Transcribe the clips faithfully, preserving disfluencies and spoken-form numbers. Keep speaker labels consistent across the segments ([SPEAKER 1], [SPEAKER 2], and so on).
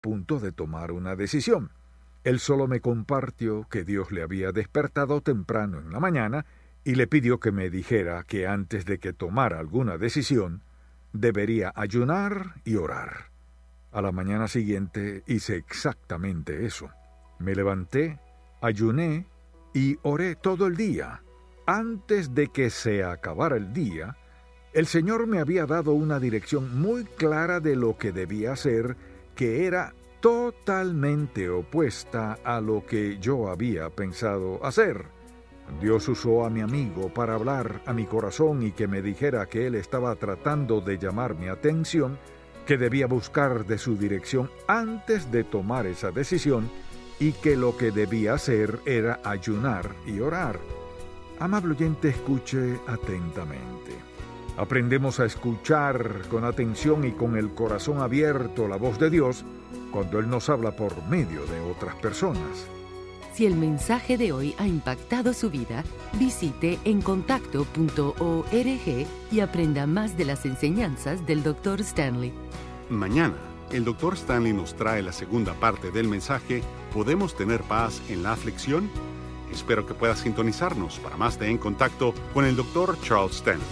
[SPEAKER 1] punto de tomar una decisión. Él solo me compartió que Dios le había despertado temprano en la mañana y le pidió que me dijera que antes de que tomara alguna decisión, debería ayunar y orar. A la mañana siguiente hice exactamente eso. Me levanté, ayuné y oré todo el día. Antes de que se acabara el día, el Señor me había dado una dirección muy clara de lo que debía hacer, que era totalmente opuesta a lo que yo había pensado hacer. Dios usó a mi amigo para hablar a mi corazón y que me dijera que él estaba tratando de llamar mi atención, que debía buscar de su dirección antes de tomar esa decisión y que lo que debía hacer era ayunar y orar. Amable oyente, escuche atentamente. Aprendemos a escuchar con atención y con el corazón abierto la voz de Dios cuando Él nos habla por medio de otras personas.
[SPEAKER 2] Si el mensaje de hoy ha impactado su vida, visite encontacto punto org y aprenda más de las enseñanzas del doctor Stanley.
[SPEAKER 3] Mañana, el doctor Stanley nos trae la segunda parte del mensaje ¿Podemos tener paz en la aflicción? Espero que pueda sintonizarnos para más de En Contacto con el doctor Charles Stanley.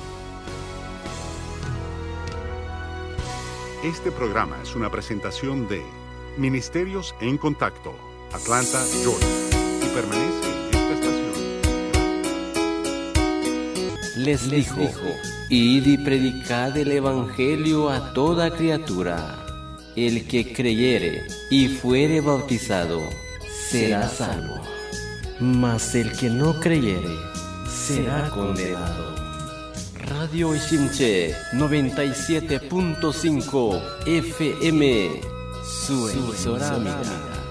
[SPEAKER 3] Este programa es una presentación de Ministerios En Contacto, Atlanta, Georgia, y permanece en esta estación.
[SPEAKER 4] Les dijo, id y predicad el Evangelio a toda criatura. El que creyere y fuere bautizado será salvo, mas el que no creyere será condenado. Radio Ishinche noventa y siete punto cinco F M, su emisora amiga.